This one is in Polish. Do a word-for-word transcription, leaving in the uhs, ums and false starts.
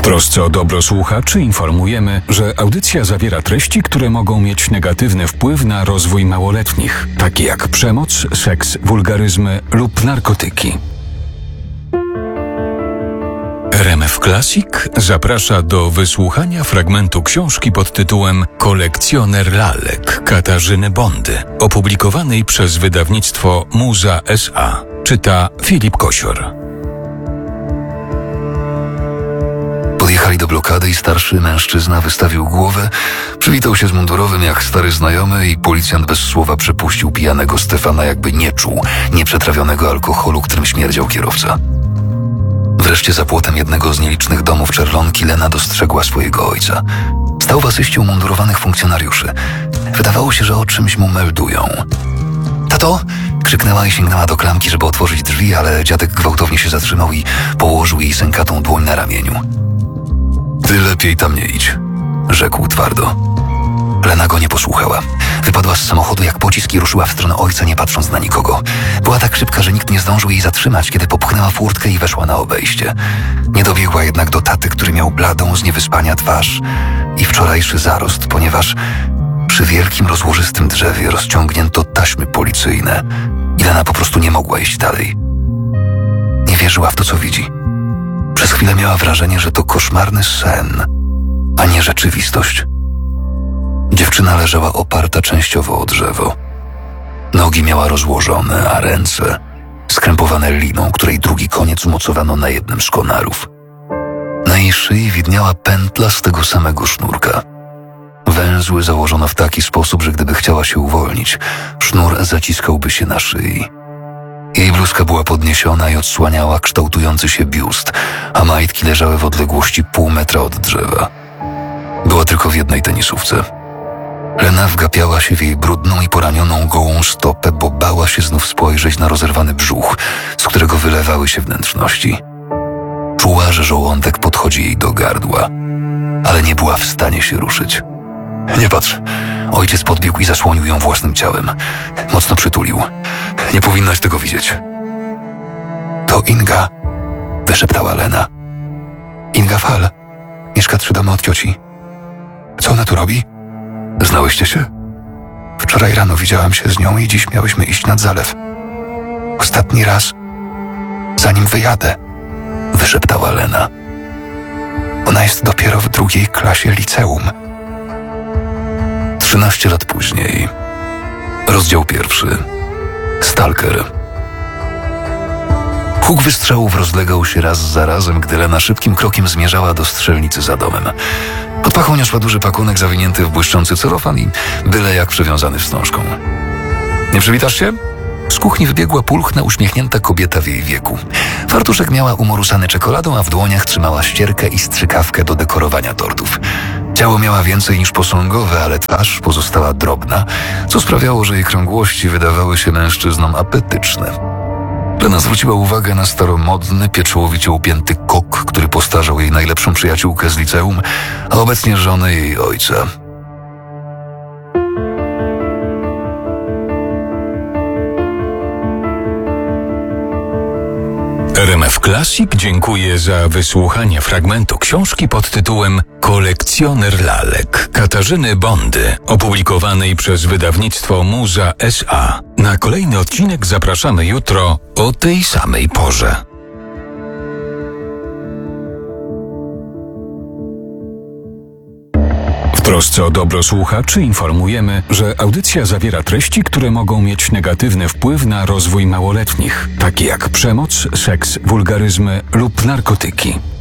W trosce o dobro słuchaczy informujemy, że audycja zawiera treści, które mogą mieć negatywny wpływ na rozwój małoletnich, takie jak przemoc, seks, wulgaryzmy lub narkotyki. R M F Classic zaprasza do wysłuchania fragmentu książki pod tytułem Kolekcjoner lalek Katarzyny Bondy, opublikowanej przez wydawnictwo Muza S A. Czyta Filip Kosior. Podjechali do blokady i starszy mężczyzna wystawił głowę, przywitał się z mundurowym jak stary znajomy i policjant bez słowa przepuścił pijanego Stefana, jakby nie czuł nieprzetrawionego alkoholu, którym śmierdział kierowca. Wreszcie za płotem jednego z nielicznych domów Czerlonki Lena dostrzegła swojego ojca. Stał w asyście umundurowanych funkcjonariuszy. Wydawało się, że o czymś mu meldują. Tato! Krzyknęła i sięgnęła do klamki, żeby otworzyć drzwi, ale dziadek gwałtownie się zatrzymał i położył jej sękatą dłoń na ramieniu. Ty lepiej tam nie idź, rzekł twardo. Lena go nie posłuchała. Wypadła z samochodu jak pocisk i ruszyła w stronę ojca, nie patrząc na nikogo. Była tak szybka, że nikt nie zdążył jej zatrzymać, kiedy popchnęła furtkę i weszła na obejście. Nie dobiegła jednak do taty, który miał bladą z niewyspania twarz i wczorajszy zarost, ponieważ przy wielkim, rozłożystym drzewie rozciągnięto taśmy policyjne i Lena po prostu nie mogła iść dalej. Nie wierzyła w to, co widzi. Przez chwilę miała wrażenie, że to koszmarny sen, a nie rzeczywistość. Dziewczyna leżała oparta częściowo o drzewo. Nogi miała rozłożone, a ręce skrępowane liną, której drugi koniec umocowano na jednym z konarów. Na jej szyi widniała pętla z tego samego sznurka. Węzły założono w taki sposób, że gdyby chciała się uwolnić, sznur zaciskałby się na szyi. Jej bluzka była podniesiona i odsłaniała kształtujący się biust, a majtki leżały w odległości pół metra od drzewa. Była tylko w jednej tenisówce. Lena wgapiała się w jej brudną i poranioną gołą stopę, bo bała się znów spojrzeć na rozerwany brzuch, z którego wylewały się wnętrzności. Czuła, że żołądek podchodzi jej do gardła, ale nie była w stanie się ruszyć. Nie patrz. Ojciec podbiegł i zasłonił ją własnym ciałem. Mocno przytulił. Nie powinnaś tego widzieć. To Inga, wyszeptała Lena. Inga Fal. Mieszka trzy domy od cioci. Co ona tu robi? Znałyście się? Wczoraj rano widziałam się z nią i dziś miałyśmy iść nad zalew. Ostatni raz, zanim wyjadę, wyszeptała Lena. Ona jest dopiero w drugiej klasie liceum. Trzynaście lat później. Rozdział pierwszy. Stalker. Huk wystrzałów rozlegał się raz za razem, gdy Lena szybkim krokiem zmierzała do strzelnicy za domem. Pod pachą niosła duży pakunek zawinięty w błyszczący celofan i byle jak przewiązany wstążką. Nie przywitasz się? Z kuchni wybiegła pulchna, uśmiechnięta kobieta w jej wieku. Fartuszek miała umorusany czekoladą, a w dłoniach trzymała ścierkę i strzykawkę do dekorowania tortów. Ciało miała więcej niż posągowe, ale twarz pozostała drobna, co sprawiało, że jej krągłości wydawały się mężczyznom apetyczne. Lena zwróciła uwagę na staromodny, pieczołowicie upięty kok, który postarzał jej najlepszą przyjaciółkę z liceum, a obecnie żonę jej ojca. R M F Classic dziękuję za wysłuchanie fragmentu książki pod tytułem Kolekcjoner lalek Katarzyny Bondy, opublikowanej przez wydawnictwo Muza S A. Na kolejny odcinek zapraszamy jutro o tej samej porze. W trosce o dobro słuchaczy informujemy, że audycja zawiera treści, które mogą mieć negatywny wpływ na rozwój małoletnich, takie jak przemoc, seks, wulgaryzmy lub narkotyki.